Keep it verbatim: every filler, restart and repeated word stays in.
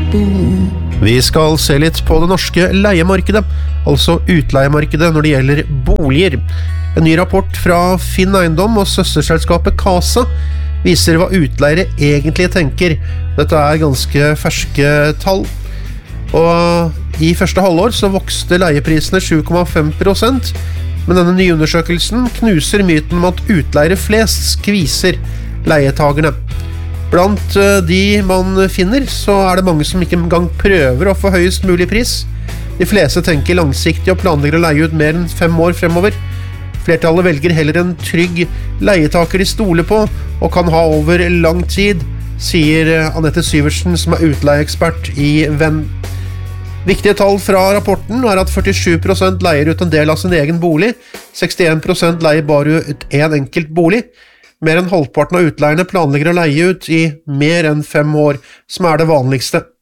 Vi skal se litt på det norske leiemarkedet, altså utleiemarkedet når det gjelder boliger. En ny rapport fra Finn Eiendom og søsterselskapet Casa viser hva utleiere egentlig tenker. Dette er ganske ferske tall. Og i første halvår så vokste leieprisene sju komma fem prosent, men denne nye undersøkelsen knuser myten om at utleiere flest skviser leietagerne. Blant de man finner, så er det mange som ikke engang prøver å få høyest mulig pris. De fleste tenker langsiktig og planlegger å leie ut mer enn fem år fremover. Flertallet velger heller en trygg leietaker de stoler på og kan ha over lang tid, sier Annette Syversen, som er utleieekspert i Venn. Viktige tall fra rapporten er at førtisju prosent leier ut en del av sin egen bolig, sekstien prosent leier bare ut en enkelt bolig. Mer enn halvparten av utleierne planlegger å leie ut i mer enn fem år, som er det vanligste.